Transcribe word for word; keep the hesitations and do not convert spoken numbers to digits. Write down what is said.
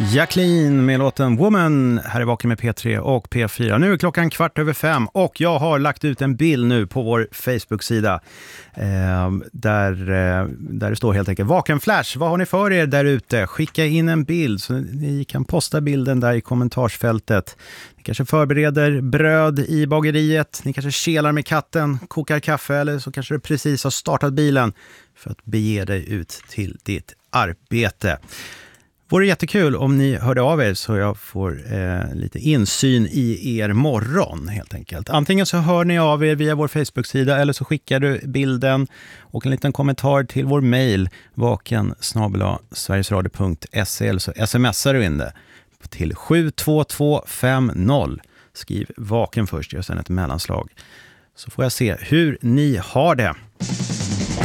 Jacqueline med låten Woman här är Vaken med P tre och P fyra. Nu är klockan kvart över fem och jag har lagt ut en bild nu på vår Facebook-sida eh, där, eh, där det står helt enkelt Vaken Flash. Vad har ni för er där ute? Skicka in en bild så ni kan posta bilden där i kommentarsfältet. Ni kanske förbereder bröd i bageriet, ni kanske kelar med katten, kokar kaffe eller så kanske du precis har startat bilen för att bege dig ut till ditt arbete. Vore jättekul om ni hörde av er så jag får eh, lite insyn i er morgon helt enkelt. Antingen så hör ni av er via vår Facebook-sida eller så skickar du bilden och en liten kommentar till vår mejl vaken snabel-a sverigesradio punkt se eller så smsar du in det till sju två två fem noll. Skriv vaken först och sen ett mellanslag så får jag se hur ni har det.